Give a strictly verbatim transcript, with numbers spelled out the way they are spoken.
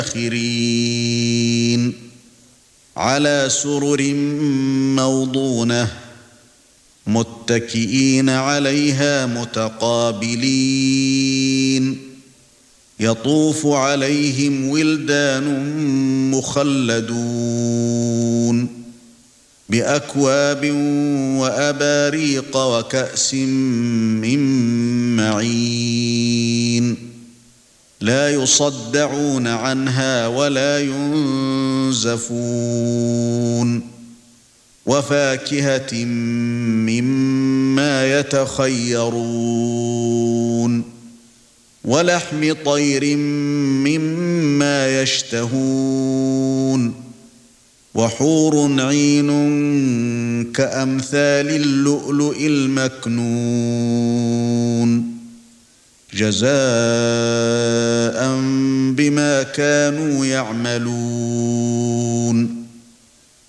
الآخرين على سرر موضونة متكئين عليها متقابلين يطوف عليهم ولدان مخلدون بأكواب وأباريق وكأس من معين لا يصدعون عنها ولا ينزفون وفاكهة مما يتخيرون ولحم طير مما يشتهون وحور عين كأمثال اللؤلؤ المكنون جزاء بما كانوا يعملون